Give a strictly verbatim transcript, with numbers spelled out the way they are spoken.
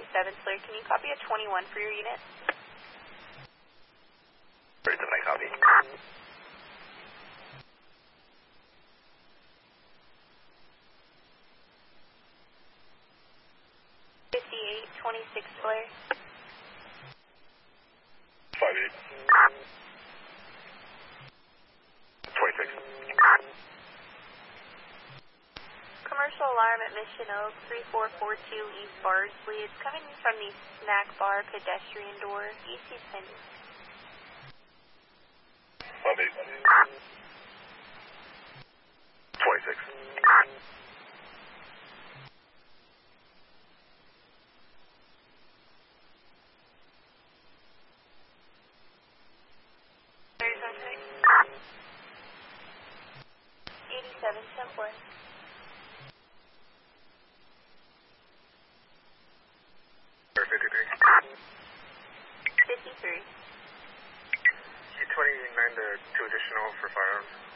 twenty-seven, clear. Can you copy a twenty-one for your unit? Where's the mic copy? fifty-eight, twenty-six, clear. five eight. twenty-six. Commercial alarm at Mission Oak, three four four two East Bardsley. It's coming from the snack bar pedestrian door. E C pending. five eight. twenty-six. eighty-seven, ten four. fifty-three. fifty-three. E twenty-nine to two additional for firearms.